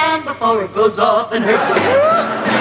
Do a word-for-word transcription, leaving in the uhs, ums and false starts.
can before it goes off and hurts you.